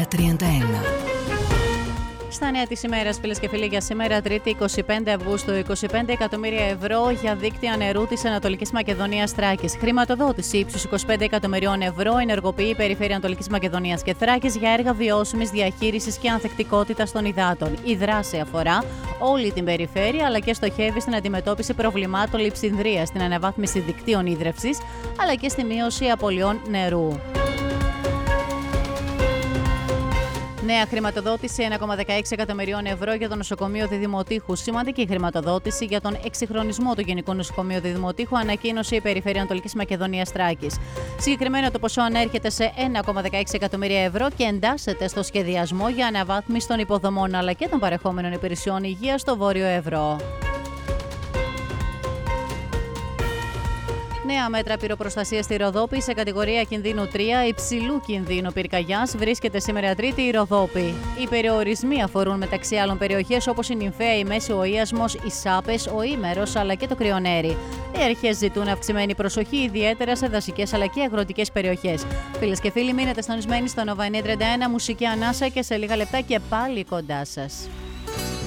31. Στα νέα της ημέρας, φίλες και φίλοι, για σήμερα, Τρίτη 25 Αυγούστου, 25 εκατομμύρια ευρώ για δίκτυα νερού της Ανατολικής Μακεδονίας Θράκης. Χρηματοδότηση ύψους 25 εκατομμυρίων ευρώ ενεργοποιεί η Περιφέρεια Ανατολικής Μακεδονίας και Θράκης για έργα βιώσιμης διαχείρισης και ανθεκτικότητας των υδάτων. Η δράση αφορά όλη την περιφέρεια, αλλά και στοχεύει στην αντιμετώπιση προβλημάτων λειψινδρίας, στην αναβάθμιση δικτύων ίδρευσης, αλλά και στη μείωση απολειών νερού. Νέα χρηματοδότηση 1,16 εκατομμυρίων ευρώ για το νοσοκομείο Διδημοτήχου. Σημαντική χρηματοδότηση για τον εξυγχρονισμό του Γενικού Νοσοκομείου Διδημοτήχου ανακοίνωσε η Περιφέρεια Ανατολικής Μακεδονίας Θράκης. Συγκεκριμένα, το ποσό ανέρχεται σε 1,16 εκατομμύρια ευρώ και εντάσσεται στο σχεδιασμό για αναβάθμιση των υποδομών αλλά και των παρεχόμενων υπηρεσιών υγείας στο Βόρειο Ευρώ. Νέα μέτρα πυροπροστασίας στη Ροδόπη σε κατηγορία κινδύνου 3, υψηλού κινδύνου πυρκαγιάς, βρίσκεται σήμερα Τρίτη η Ροδόπη. Οι περιορισμοί αφορούν μεταξύ άλλων περιοχές όπως η Νυμφαία, η Μέση, ο Ίασμος, οι Σάπες, ο Ήμερος αλλά και το Κρυονέρι. Οι αρχές ζητούν αυξημένη προσοχή, ιδιαίτερα σε δασικές αλλά και αγροτικές περιοχές. Φίλες και φίλοι, μείνετε συντονισμένοι στο Nova 931, μουσική ανάσα και σε λίγα λεπτά και πάλι κοντά σας.